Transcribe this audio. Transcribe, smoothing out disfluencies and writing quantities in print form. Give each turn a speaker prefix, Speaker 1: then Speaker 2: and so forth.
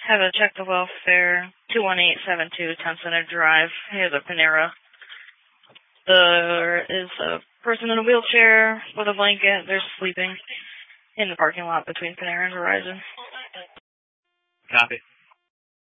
Speaker 1: Have a check the welfare, 21872 10 Center Drive. Here's a Panera. There is a person in a wheelchair with a blanket. They're sleeping in the parking lot between Panera and Verizon.
Speaker 2: Copy.